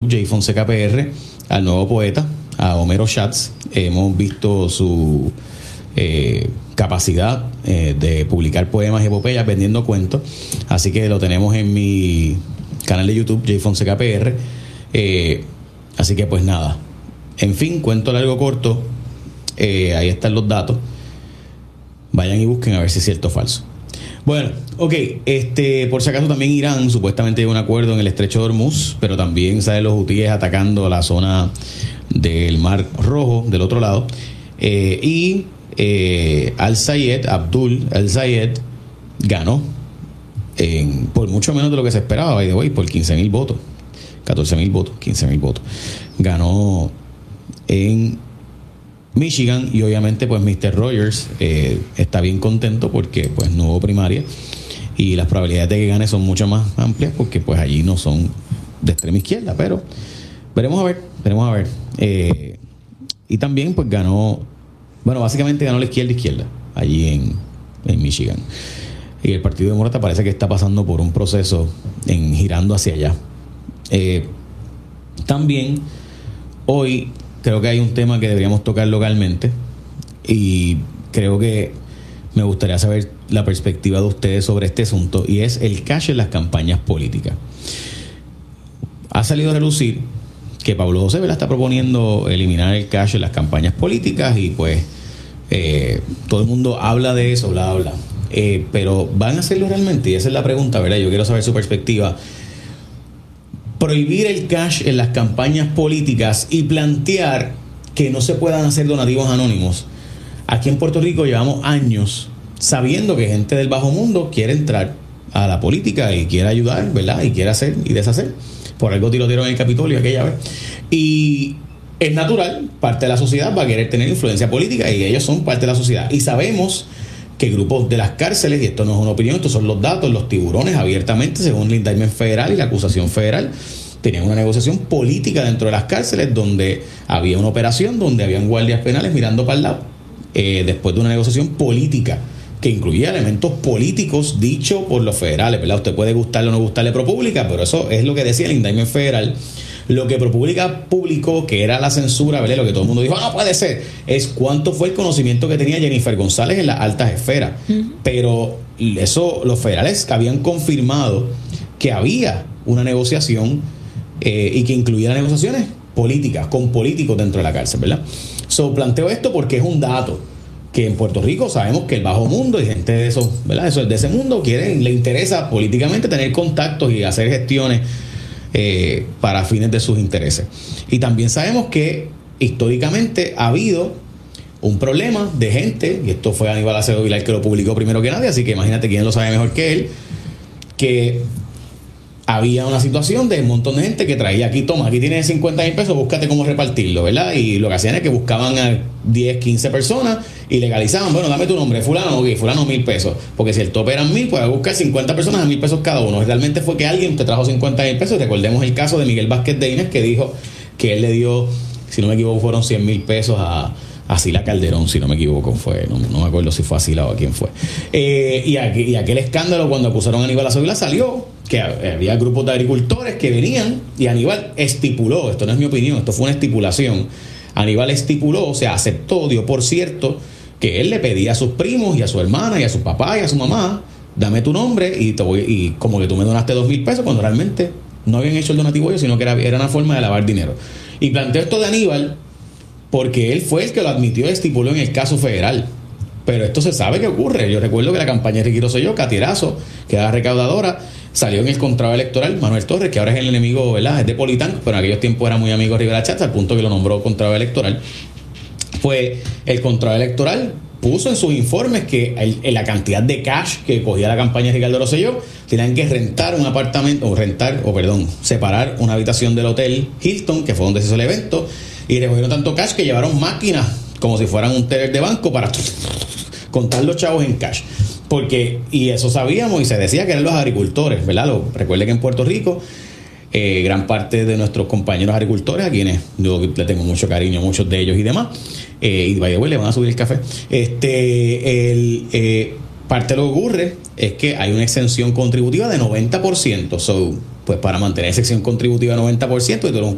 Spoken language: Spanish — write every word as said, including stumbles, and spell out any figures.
J Fonseca P R, al nuevo poeta, a Homero Schatz. Hemos visto su eh, capacidad eh, de publicar poemas y epopeyas vendiendo cuentos, así que lo tenemos en mi canal de YouTube, J Fonseca P R. Eh, así que pues nada, en fin, cuento largo corto, eh, ahí están los datos, vayan y busquen a ver si es cierto o falso. Bueno, ok, este, por si acaso también Irán supuestamente llegó a un acuerdo en el estrecho de Hormuz, pero también salen los hutíes atacando la zona del Mar Rojo del otro lado, eh, y eh, Al-Sayed, Abdul Al-Sayed ganó en, por mucho menos de lo que se esperaba, by the way, por quince mil votos, catorce mil votos, quince mil votos, ganó en Michigan, y obviamente pues mister Rogers eh, está bien contento porque pues no hubo primaria y las probabilidades de que gane son mucho más amplias porque pues allí no son de extrema izquierda, pero veremos a ver, veremos a ver. Eh, y también pues ganó, bueno, básicamente ganó la izquierda izquierda allí en, en Michigan. Y el Partido Demócrata parece que está pasando por un proceso en girando hacia allá. Eh, también hoy creo que hay un tema que deberíamos tocar localmente y creo que me gustaría saber la perspectiva de ustedes sobre este asunto, y es el cash en las campañas políticas. Ha salido a relucir que Pablo José Vela está proponiendo eliminar el cash en las campañas políticas y pues eh, todo el mundo habla de eso, bla, bla. Eh, pero ¿van a hacerlo realmente? Y esa es la pregunta, ¿verdad? Yo quiero saber su perspectiva. Prohibir el cash en las campañas políticas y plantear que no se puedan hacer donativos anónimos. Aquí en Puerto Rico llevamos años sabiendo que gente del bajo mundo quiere entrar a la política y quiere ayudar, ¿verdad? Y quiere hacer y deshacer. Por algo tirotearon en el Capitolio aquella vez. Y es natural, parte de la sociedad va a querer tener influencia política y ellos son parte de la sociedad. Y sabemos que grupos de las cárceles, y esto no es una opinión, estos son los datos, los tiburones abiertamente, según el indictment federal y la acusación federal, tenían una negociación política dentro de las cárceles donde había una operación, donde habían guardias penales mirando para el lado, eh, después de una negociación política que incluía elementos políticos dichos por los federales, ¿verdad? Usted puede gustarle o no gustarle ProPublica, pero eso es lo que decía el indictment federal. Lo que ProPublica publicó, que era la censura, ¿verdad? Lo que todo el mundo dijo, no puede ser, es cuánto fue el conocimiento que tenía Jennifer González en las altas esferas. Uh-huh. Pero eso, los federales habían confirmado que había una negociación eh, y que incluía negociaciones políticas, con políticos dentro de la cárcel, ¿verdad? So, planteo esto porque es un dato que en Puerto Rico sabemos que el bajo mundo y gente de eso, ¿verdad? Eso, de ese mundo quieren, le interesa políticamente tener contactos y hacer gestiones Eh, para fines de sus intereses. Y también sabemos que históricamente ha habido un problema de gente, y esto fue Aníbal Acevedo Villar que lo publicó primero que nadie, así que imagínate quién lo sabe mejor que él, que había una situación de un montón de gente que traía aquí, toma, aquí tienes cincuenta mil pesos, búscate cómo repartirlo, ¿verdad? Y lo que hacían es que buscaban a diez, quince personas y legalizaban, bueno, dame tu nombre, fulano, ok, fulano mil pesos, porque si el tope eran mil, pues a buscar cincuenta personas a mil pesos cada uno. Realmente fue que alguien te trajo cincuenta mil pesos. Recordemos el caso de Miguel Vázquez de Inés, que dijo que él le dio, si no me equivoco, fueron cien mil pesos a a Sila Calderón, si no me equivoco, fue, no, no me acuerdo si fue a Sila o a quién fue. Eh, y, aquí, y aquel escándalo cuando acusaron a Aníbal Acevedo salió que había grupos de agricultores que venían y Aníbal estipuló, esto no es mi opinión, esto fue una estipulación, Aníbal estipuló, o sea, aceptó, dio por cierto que él le pedía a sus primos y a su hermana y a su papá y a su mamá, dame tu nombre y, te voy, y como que tú me donaste dos mil pesos, cuando realmente no habían hecho el donativo ellos, sino que era, era una forma de lavar dinero. Y planteo esto de Aníbal porque él fue el que lo admitió y estipuló en el caso federal. Pero esto se sabe que ocurre. Yo recuerdo que la campaña de Ricky Rosselló, Catirazo, que era recaudadora, salió en el contrato electoral Manuel Torres, que ahora es el enemigo, ¿verdad? Es de Politán, pero en aquellos tiempos era muy amigo de Rivera Chatz, al punto que lo nombró contrato electoral. Pues el contrato electoral puso en sus informes que el, en la cantidad de cash que cogía la campaña de Ricardo Rosselló, tenían que rentar un apartamento, o rentar, o perdón, separar una habitación del hotel Hilton, que fue donde se hizo el evento, y recogieron tanto cash que llevaron máquinas como si fueran un teller de banco para contar los chavos en cash. Porque, y eso sabíamos y se decía que eran los agricultores, ¿verdad? Lo, recuerde que en Puerto Rico eh, gran parte de nuestros compañeros agricultores, a quienes yo le tengo mucho cariño, muchos de ellos y demás, eh, y vaya, le van a subir el café, este el eh, parte de lo que ocurre es que hay una exención contributiva de noventa por ciento. So, pues para mantener esa exención contributiva de noventa por ciento y todo un